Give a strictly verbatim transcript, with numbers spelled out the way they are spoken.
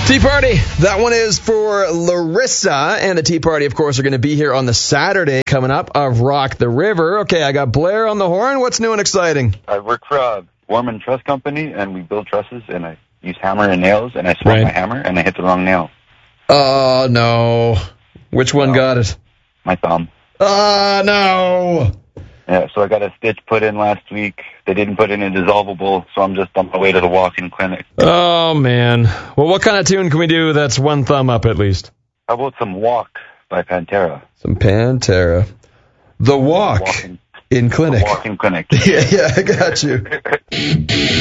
Tea Party. That one is for Larissa. And the Tea Party, of course, are going to be here on the Saturday coming up of Rock the River. Okay, I got Blair on the horn. What's new and exciting? I work for a Warman Truss Company, and we build trusses, and I use hammer and nails, and I swung Right. my hammer, and I hit the wrong nail. Oh, no. Which one No. got it? My thumb. Oh, no. Yeah, so I got a stitch put in last week. They didn't put in a dissolvable, so I'm just on my way to the walk-in clinic. Oh, man. Well, what kind of tune can we do that's one thumb up at least? How about some Walk by Pantera? Some Pantera. The Walk Walk-in, in Clinic. walk-in clinic. Yeah, yeah, I got you.